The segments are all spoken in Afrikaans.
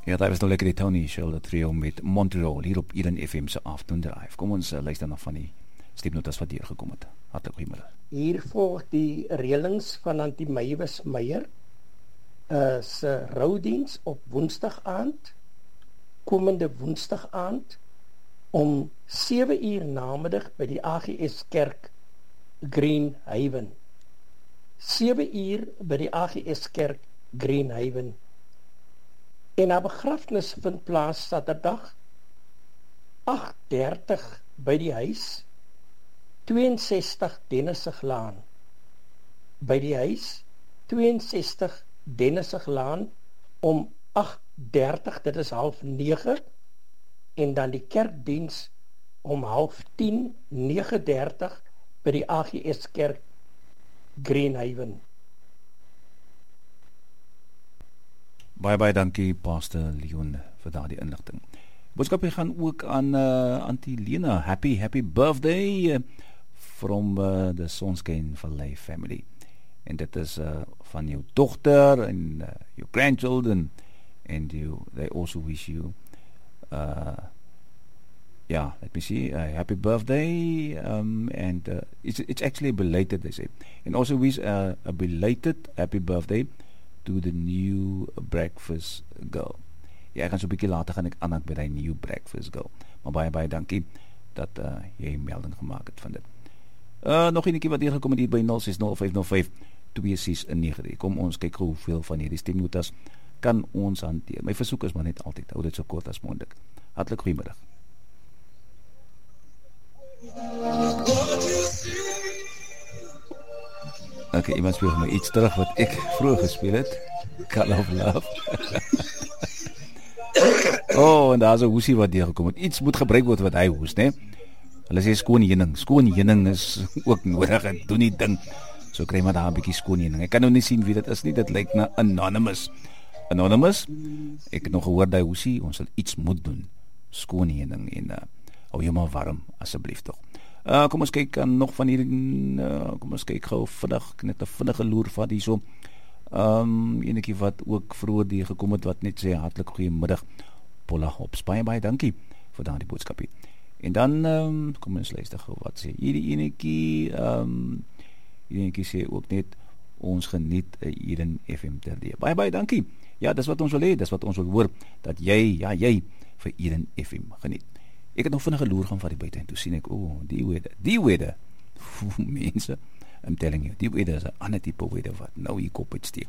Ja, daar was nou lekker die Tony Sheldon trio met Montreal hier op Eden FM se Afternoon Drive. Kom ons luister na van die stemnotas wat hier gekom het. Hartlik goeiemiddag. Hier volg die reëlings van Antie Meiwes Meyer se roudiens op Woensdag aand, komende Woensdag aand om 7 uur namiddag by die AGS Kerk Green Haven. 7 uur by die AGS Kerk Green Haven. En haar begrafnis vind plaas Saterdag 8:30 by die huis 62 Dennissiglaan. By die huis 62 Dennissiglaan om 8:30, dit is 8:30, en dan die kerkdiens om 9:30, 9:30 by die AGS Kerk Greenhaven. Baie dankie Pastor Leon vir daardie inligting. Boodskapie gaan ook aan Auntie Lena. Happy birthday from the Sonskyn Valley family. En dit is van jou dogter en your grandchildren, and they also wish you let me see, happy birthday, and it's actually belated, they say, and also wish a belated happy birthday to the new breakfast girl. Ja, ek gaan so 'n bietjie later gaan ek aan by die new breakfast girl. Maar baie dankie dat jy melding gemaak het van dit. Nog enetjie wat hier gekom het hier by 0605052693. Kom ons kyk hoeveel van hierdie stemnotas kan ons hanteer. My versoek is maar net altyd hou dit so kort as moontlik. Hartlik goeiemiddag. Okay, iemand speel my iets terug wat ek vroeër gespeel het. Call of Love. En daar is 'n hoesie wat deur gekom het. Iets moet gebruik word wat hy hoes, né? Hulle sê skoon heuning. Skoon heuning is ook nodig en doen die ding. So kry maar daar 'n bietjie skoon heuning. Ek kan nou nie sien wie dit is nie. Dit lyk na Anonymous. Anonymous? Ek het nog gehoor daai hoesie, ons sal iets moet doen. Skoon heuning en hou jou maar warm asseblief tog. Kom ons kyk aan nog van hierdie kom ons kyk gou vinnig, net 'n vinnige loer vat hierso. Enetjie wat ook vroeër die gekom het wat net sê hartlik goeiemiddag Polla Hops. Baie dankie vir daardie boodskapie. En dan kom ons luister gou wat sê hierdie enetjie sê ook net ons geniet Eden FM terdeë. Baie dankie. Ja, dis wat ons wil hê, dis wat ons wil hoor, dat jy vir Eden FM geniet. Ek het nog vinnige loer gaan van die buite en toe sien ek, die weather, mense, I'm telling you, die weather is 'n ander tipe weather wat nou hier kop uitsteek.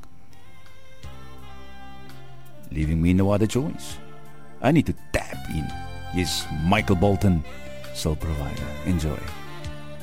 Leaving me no other choice. I need to tap in. Yes, Michael Bolton, Soul Provider. Enjoy.